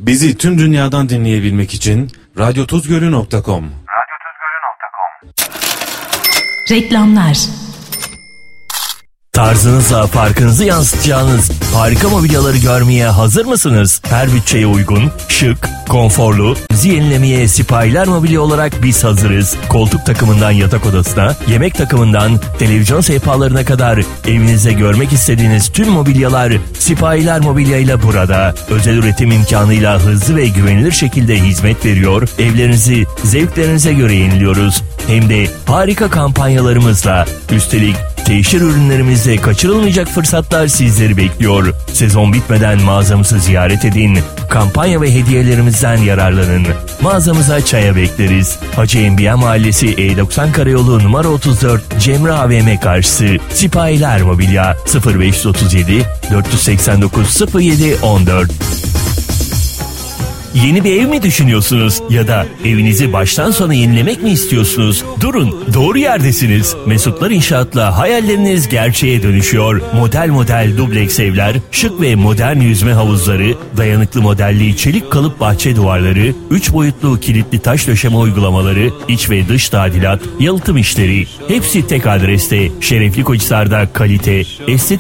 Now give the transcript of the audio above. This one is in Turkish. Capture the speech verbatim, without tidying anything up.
Bizi tüm dünyadan dinleyebilmek için radyo tuzgölü nokta com. radyo tuzgölü nokta com. Reklamlar. Tarzınıza farkınızı yansıtacağınız harika mobilyaları görmeye hazır mısınız? Her bütçeye uygun, şık, konforlu, bizi yenilemeye Sipahiler Mobilya olarak biz hazırız. Koltuk takımından yatak odasına, yemek takımından televizyon sehpalarına kadar evinizde görmek istediğiniz tüm mobilyalar Sipahiler Mobilya ile burada. Özel üretim imkanıyla hızlı ve güvenilir şekilde hizmet veriyor. Evlerinizi zevklerinize göre yeniliyoruz. Hem de harika kampanyalarımızla. Üstelik teşhir ürünlerimizde kaçırılmayacak fırsatlar sizleri bekliyor. Sezon bitmeden mağazamızı ziyaret edin. Kampanya ve hediyelerimizden yararlanın. Mağazamıza çaya bekleriz. Hacı Enbiya Mahallesi E doksan Karayolu numara otuz dört Cemre A V M karşısı. Sipahiler Mobilya sıfır beş otuz yedi dört seksen dokuz sıfır yedi on dört. Yeni bir ev mi düşünüyorsunuz ya da evinizi baştan sona yenilemek mi istiyorsunuz? Durun, doğru yerdesiniz. Mesutlar İnşaat'la hayalleriniz gerçeğe dönüşüyor. Model model dubleks evler, şık ve modern yüzme havuzları, dayanıklı modelli çelik kalıp bahçe duvarları, üç boyutlu kilitli taş döşeme uygulamaları, iç ve dış tadilat, yalıtım işleri. Hepsi tek adreste. Şerefli Koçhisar'da kalite, estetik